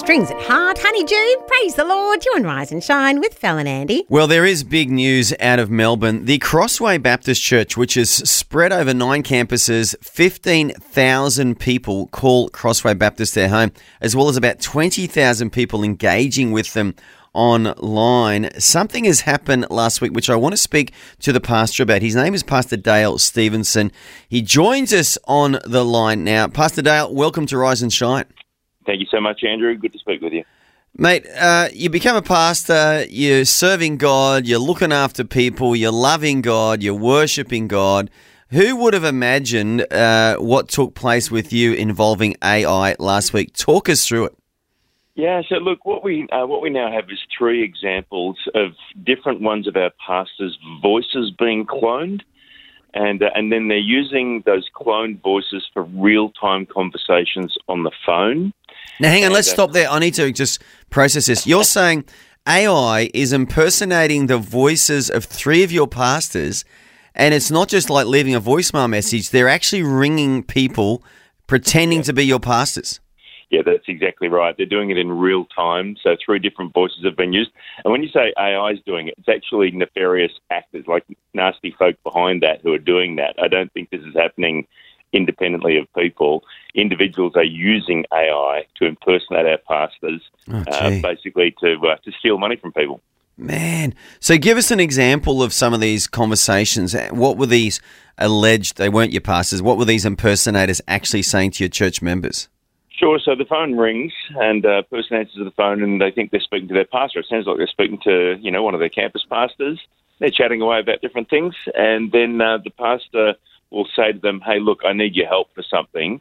strings at heart. Honey June, praise the Lord. You on Rise and Shine with Fel and Andy. Well, there is big news out of Melbourne. The Crossway Baptist Church, which is spread over 9 campuses, 15,000 people call Crossway Baptist their home, as well as about 20,000 people engaging with them online. Something has happened last week, which I want to speak to the pastor about. His name is Pastor Dale Stevenson. He joins us on the line now. Pastor Dale, welcome to Rise and Shine. Thank you so much, Andrew. Good to speak with you. Mate, you become a pastor, you're serving God, you're looking after people, you're loving God, you're worshipping God. Who would have imagined what took place with you involving AI last week? Talk us through it. Yeah, so look, what we now have is 3 examples of different ones of our pastors' voices being cloned, and then they're using those cloned voices for real-time conversations on the phone. Now, hang on, let's stop there. I need to just process this. You're saying AI is impersonating the voices of 3 of your pastors, and it's not just like leaving a voicemail message. They're actually ringing people pretending to be your pastors. Yeah, that's exactly right. They're doing it in real time, so 3 different voices have been used. And when you say AI is doing it, it's actually nefarious actors, like nasty folk behind that who are doing that. I don't think this is happening independently of people. Individuals are using AI to impersonate our pastors, basically to steal money from people. Man, so give us an example of some of these conversations. What were these alleged, they weren't your pastors, what were these impersonators actually saying to your church members? Sure. So the phone rings and a person answers the phone and they think they're speaking to their pastor. It sounds like they're speaking to, one of their campus pastors. They're chatting away about different things. And then the pastor will say to them, hey, look, I need your help for something.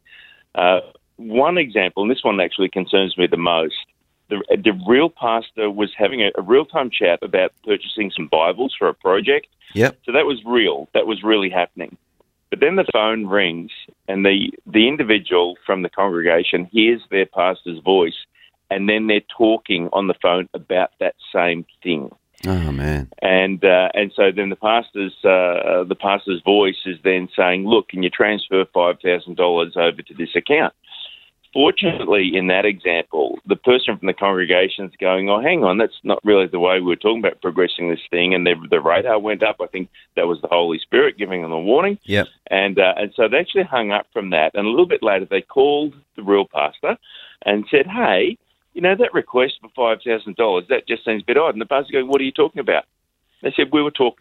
One example, and this one actually concerns me the most, the real pastor was having a real-time chat about purchasing some Bibles for a project. Yep. So that was real. That was really happening. But then the phone rings and the individual from the congregation hears their pastor's voice and then they're talking on the phone about that same thing. Oh, man. And so then the pastor's voice is then saying, look, can you transfer $5,000 over to this account? Fortunately, in that example, the person from the congregation is going, oh, hang on, that's not really the way we were talking about progressing this thing. And the radar went up. I think that was the Holy Spirit giving them a warning. Yep. And so they actually hung up from that. And a little bit later, they called the real pastor and said, hey, that request for $5,000, that just seems a bit odd. And the pastor going, what are you talking about? They said, we were talking